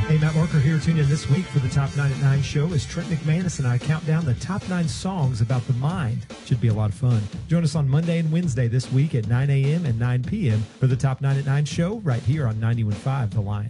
Hey, Matt Marker here. Tune in this week for the Top 9 at 9 show as Trent McManus and I count down the top 9 songs about the mind. Should be a lot of fun. Join us on Monday and Wednesday this week at 9 a.m. and 9 p.m. for the Top 9 at 9 show right here on 91.5 The Line.